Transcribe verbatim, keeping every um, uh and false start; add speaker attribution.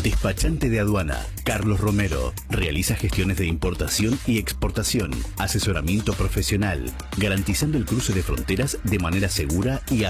Speaker 1: Despachante de aduana, Carlos Romero. Realiza gestiones de importación y exportación. Asesoramiento profesional, garantizando el cruce de fronteras de manera segura y